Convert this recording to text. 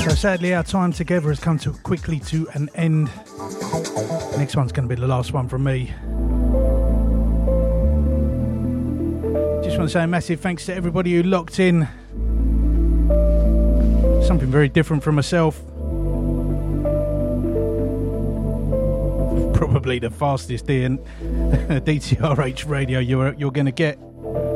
So sadly our time together has come quickly to an end. Next one's going to be the last one from me. Just want to say a massive thanks to everybody who locked in. Something very different from myself. Probably the fastest DTRH radio you're going to get.